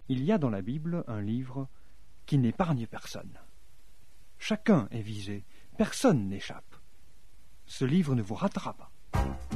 Il y a dans la Bible un livre qui n'épargne personne. Chacun est visé, personne n'échappe. Ce livre ne vous ratera pas.